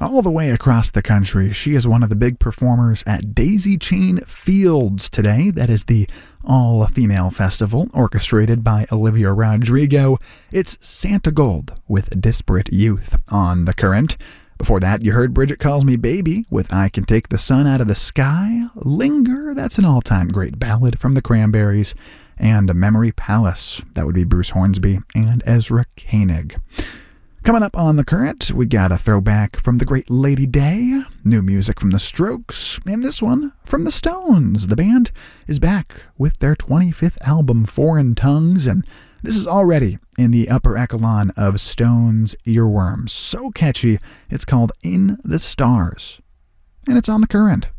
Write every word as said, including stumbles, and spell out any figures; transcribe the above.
all the way across the country. She is one of the big performers at Daisy Chain Fields today. That is the all-female festival orchestrated by Olivia Rodrigo. It's Santa Gold with Disparate Youth on The Current. Before that, you heard Bridget Calls Me Baby with I Can Take the Sun Out of the Sky. Linger, that's an all-time great ballad from the Cranberries. And Memory Palace, that would be Bruce Hornsby and Ezra Koenig. Coming up on The Current, we got a throwback from the great Lady Day, new music from The Strokes, and this one from The Stones. The band is back with their twenty-fifth album, Foreign Tongues, and this is already in the upper echelon of Stones earworms. So catchy, it's called In the Stars, and it's on The Current.